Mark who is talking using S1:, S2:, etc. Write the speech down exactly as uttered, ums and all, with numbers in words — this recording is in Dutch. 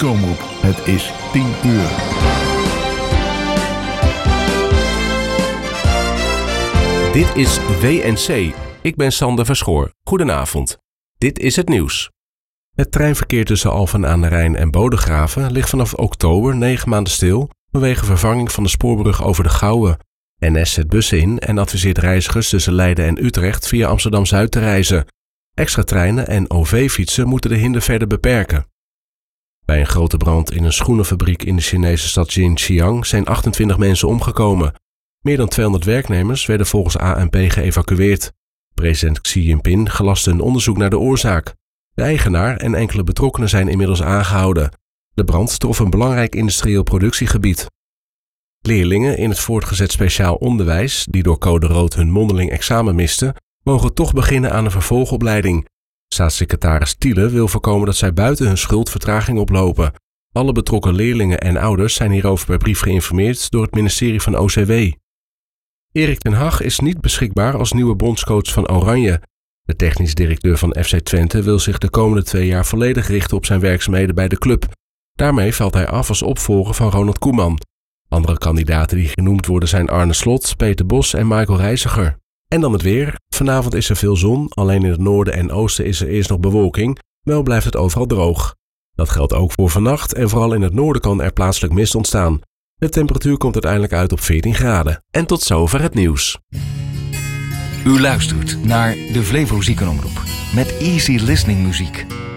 S1: Muziekomroep. Het is tien uur.
S2: Dit is W N C. Ik ben Sander Verschoor. Goedenavond. Dit is het nieuws. Het treinverkeer tussen Alphen aan de Rijn en Bodegraven ligt vanaf oktober negen maanden stil vanwege vervanging van de spoorbrug over de Gouwe. N S zet bussen in en adviseert reizigers tussen Leiden en Utrecht via Amsterdam-Zuid te reizen. Extra treinen en O V-fietsen moeten de hinder verder beperken. Bij een grote brand in een schoenenfabriek in de Chinese stad Xinjiang zijn achtentwintig mensen omgekomen. Meer dan tweehonderd werknemers werden volgens A N P geëvacueerd. President Xi Jinping gelastte een onderzoek naar de oorzaak. De eigenaar en enkele betrokkenen zijn inmiddels aangehouden. De brand trof een belangrijk industrieel productiegebied. Leerlingen in het voortgezet speciaal onderwijs, die door code rood hun mondeling examen misten, mogen toch beginnen aan een vervolgopleiding. Staatssecretaris Thiele wil voorkomen dat zij buiten hun schuld vertraging oplopen. Alle betrokken leerlingen en ouders zijn hierover per brief geïnformeerd door het ministerie van O C W. Erik ten Hag is niet beschikbaar als nieuwe bondscoach van Oranje. De technisch directeur van F C Twente wil zich de komende twee jaar volledig richten op zijn werkzaamheden bij de club. Daarmee valt hij af als opvolger van Ronald Koeman. Andere kandidaten die genoemd worden zijn Arne Slot, Peter Bos en Michael Reiziger. En dan het weer. Vanavond is er veel zon, alleen in het noorden en oosten is er eerst nog bewolking. Wel blijft het overal droog. Dat geldt ook voor vannacht en vooral in het noorden kan er plaatselijk mist ontstaan. De temperatuur komt uiteindelijk uit op veertien graden. En tot zover het nieuws.
S3: U luistert naar de Flevo Ziekenomroep met easy listening muziek.